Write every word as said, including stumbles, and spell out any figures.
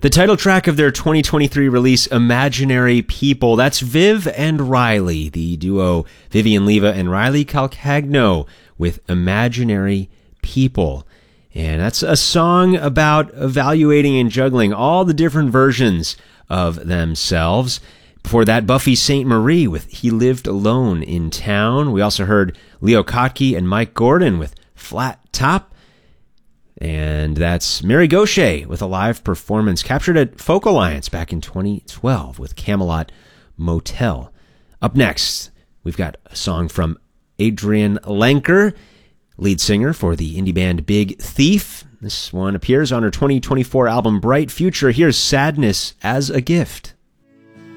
The title track of their twenty twenty-three release, Imaginary People. That's Viv and Riley, the duo Vivian Leva and Riley Calcagno with Imaginary People. And that's a song about evaluating and juggling all the different versions of themselves. Before that, Buffy Sainte Marie with He Lived Alone in Town. We also heard Leo Kottke and Mike Gordon with Flat Top. And that's Mary Gauthier with a live performance captured at Folk Alliance back in twenty twelve with Camelot Motel. Up next, we've got a song from Adrian Lenker, lead singer for the indie band Big Thief. This one appears on her twenty twenty-four album Bright Future. Here's Sadness as a Gift.